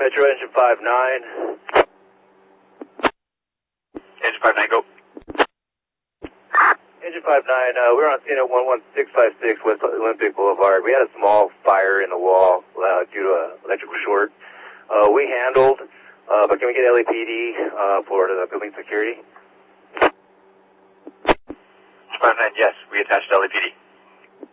Metro Engine 59. Engine 59, go. Engine 59, we were on scene at 11656 West Olympic Boulevard. We had a small fire in the wall due to an electrical short. We handled, but can we get LAPD for the building security? Engine 59, yes, we attached LAPD.